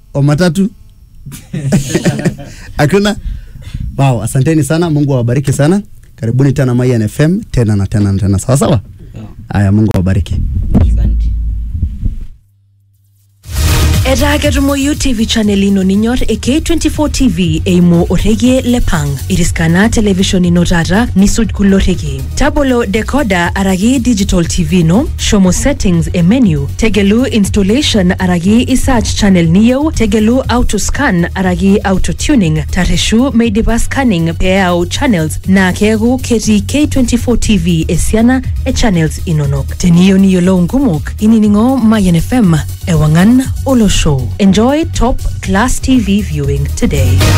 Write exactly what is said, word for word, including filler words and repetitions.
o matatu. Hakuna. Wow, asanteni sana, Mungu awabariki sana. Karibuni tena Mayan F M tena na tena na tena. Sawa sawa? Aya, Mungu awabariki. Asante. Era Gerumoyu T V channel ino ninyor e K twenty-four T V eimo orege lepang. Iriskana television ino rara nisud kulorege. Tabolo decoder aragi digital T V no. Shomo settings e menu. Tegelu installation aragi isach channel niyo. Tegelu auto scan aragi auto tuning. Tareshu meidiba scanning peao channels na kegu keti K twenty-four T V esiana e channels inonok. Teniyo niyo lo ngumok ininingo Mayan F M ewangan olo show. Enjoy top class T V viewing today.